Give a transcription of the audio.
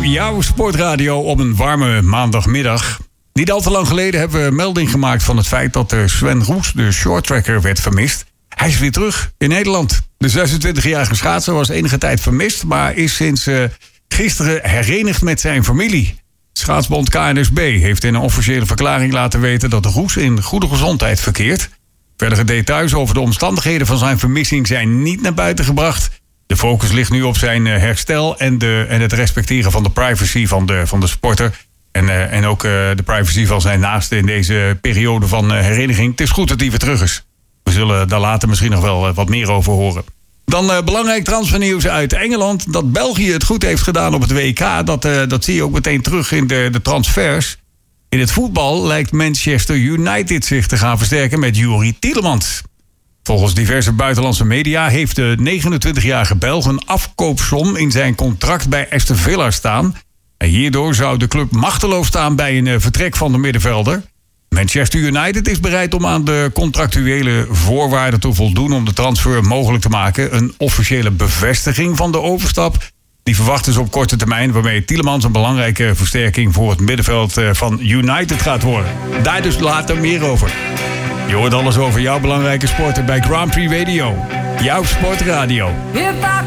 jouw sportradio op een warme maandagmiddag. Niet al te lang geleden hebben we melding gemaakt van het feit dat Sven Roes, de shorttracker, werd vermist. Hij is weer terug in Nederland. De 26-jarige schaatser was enige tijd vermist, maar is sinds gisteren herenigd met zijn familie. Schaatsbond KNSB heeft in een officiële verklaring laten weten dat Roes in goede gezondheid verkeert. Verdere details over de omstandigheden van zijn vermissing zijn niet naar buiten gebracht. De focus ligt nu op zijn herstel en het respecteren van de privacy van de sporter. En ook de privacy van zijn naasten in deze periode van hereniging. Het is goed dat hij weer terug is. We zullen daar later misschien nog wel wat meer over horen. Dan belangrijk transfernieuws uit Engeland. Dat België het goed heeft gedaan op het WK. Dat zie je ook meteen terug in de transfers. In het voetbal lijkt Manchester United zich te gaan versterken met Youri Tielemans. Volgens diverse buitenlandse media heeft de 29-jarige Belg een afkoopsom in zijn contract bij Aston Villa staan. En hierdoor zou de club machteloos staan bij een vertrek van de middenvelder. Manchester United is bereid om aan de contractuele voorwaarden te voldoen om de transfer mogelijk te maken. Een officiële bevestiging van de overstap die verwacht is op korte termijn, waarmee Tielemans een belangrijke versterking voor het middenveld van United gaat worden. Daar dus later meer over. Je hoort alles over jouw belangrijke sporten bij Grand Prix Radio. Jouw sportradio.